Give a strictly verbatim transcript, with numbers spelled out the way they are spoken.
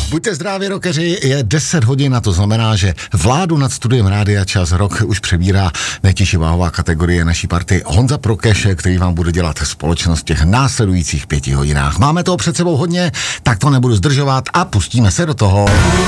Buďte zdraví, rokeři, je deset hodin a to znamená, že vládu nad studiem Rádia Čas rok už přebírá nejtěžší váhová kategorie naší party Honza Prokeš, který vám bude dělat společnost v těch následujících pěti hodinách. Máme toho před sebou hodně, tak to nebudu zdržovat a pustíme se do toho.